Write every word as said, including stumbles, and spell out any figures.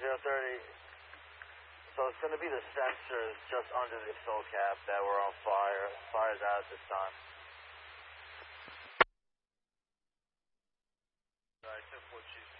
zero thirty. So it's going to be the sensors just under the soul cap that were on fire. Fire's out at this time. I took what she's